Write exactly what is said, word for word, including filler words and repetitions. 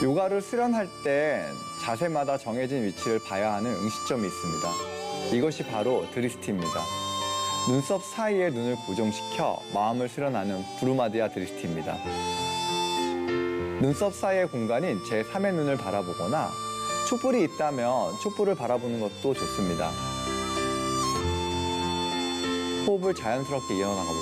요가를 수련할 땐 자세마다 정해진 위치를 봐야 하는 응시점이 있습니다. 이것이 바로 드리스티입니다. 눈썹 사이에 눈을 고정시켜 마음을 수련하는 부르마디아 드리스티입니다. 눈썹 사이의 공간인 제삼의 눈을 바라보거나 촛불이 있다면 촛불을 바라보는 것도 좋습니다. 호흡을 자연스럽게 이어나가 보세요.